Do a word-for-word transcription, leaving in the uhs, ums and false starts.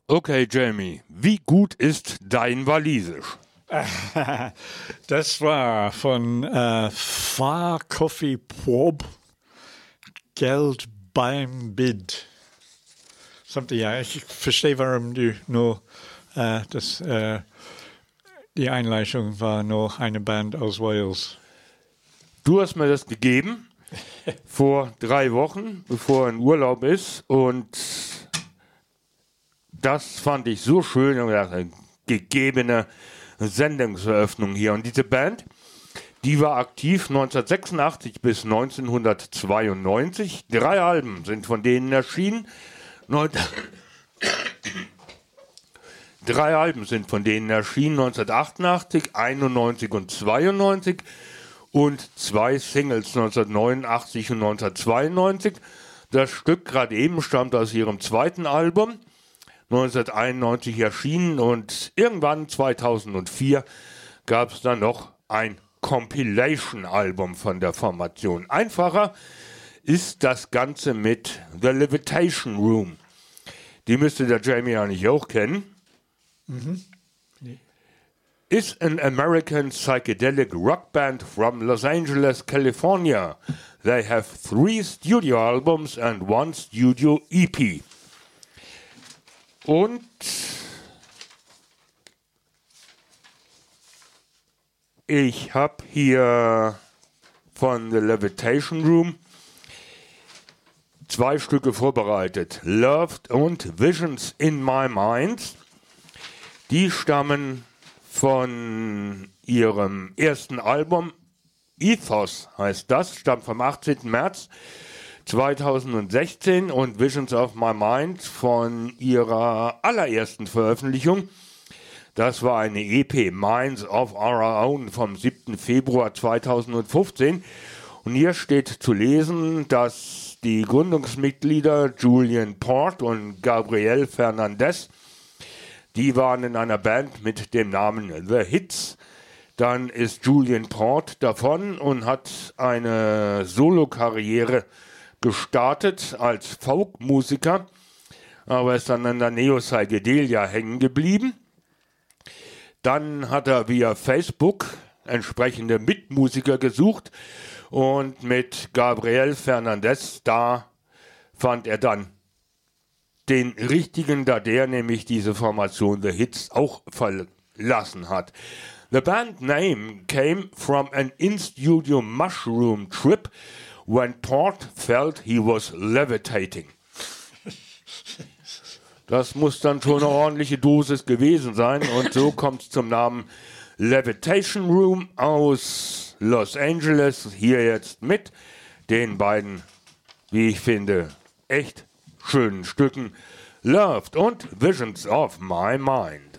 Okay, Jamie, wie gut ist dein Walisisch? Das war von äh, Fahrcoffee Prob Geld beim Bid. Something, ja, ich verstehe, warum du nur äh, das, äh, die Einleitung war nur eine Band aus Wales. Du hast mir das gegeben vor drei Wochen, bevor er in Urlaub ist, und das fand ich so schön, eine gegebene Sendungseröffnung hier. Und diese Band, die war aktiv neunzehnhundertsechsundachtzig bis neunzehnhundertzweiundneunzig. Drei Alben sind von denen erschienen. Neun Drei Alben sind von denen erschienen, neunzehnhundertachtundachtzig, einundneunzig und zweiundneunzig. Und zwei Singles, neunzehnhundertneunundachtzig und neunzehnhundertzweiundneunzig. Das Stück gerade eben stammt aus ihrem zweiten Album, neunzehnhunderteinundneunzig erschienen, und irgendwann zweitausendvier gab es dann noch ein Compilation-Album von der Formation. Einfacher ist das Ganze mit The Levitation Room. Die müsste der Jamie eigentlich auch kennen. Mhm. Nee. Is an American psychedelic rock band from Los Angeles, California. They have three studio albums and one studio E P. Und ich habe hier von The Levitation Room zwei Stücke vorbereitet. Loved und Visions in My Mind. Die stammen von ihrem ersten Album. Ethos heißt das, stammt vom achtzehnten März zweitausendsechzehn, und Visions of My Mind von ihrer allerersten Veröffentlichung. Das war eine E P, Minds of Our Own, vom siebten Februar zweitausendfünfzehn. Und hier steht zu lesen, dass die Gründungsmitglieder Julian Port und Gabriel Fernandez, die waren in einer Band mit dem Namen The Hits. Dann ist Julian Port davon und hat eine Solokarriere gestartet als Folkmusiker, aber ist dann an der Neo-Psychedelia hängen geblieben. Dann hat er via Facebook entsprechende Mitmusiker gesucht, und mit Gabriel Fernandez, da fand er dann den richtigen, da der nämlich diese Formation The Hits auch verlassen hat. The band name came from an in-studio mushroom trip when Port felt he was levitating. Das muss dann schon eine ordentliche Dosis gewesen sein, und so kommt es zum Namen Levitation Room aus Los Angeles. Hier jetzt mit den beiden, wie ich finde, echt schönen Stücken Loved und Visions of My Mind.